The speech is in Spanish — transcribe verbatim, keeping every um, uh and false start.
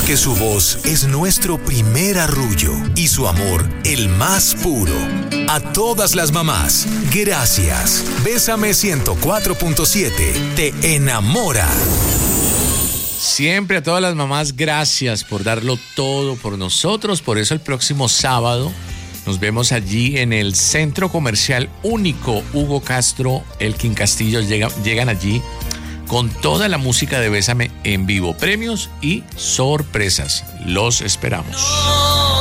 porque su voz es nuestro primer arrullo y su amor el más puro. A todas las mamás, gracias. Bésame ciento cuatro punto siete te enamora. Siempre a todas las mamás, gracias por darlo todo por nosotros. Por eso el próximo sábado nos vemos allí en el Centro Comercial Único Hugo Castro, Elkin Castillo. Llegan, llegan allí con toda la música de Bésame en vivo, premios y sorpresas. Los esperamos.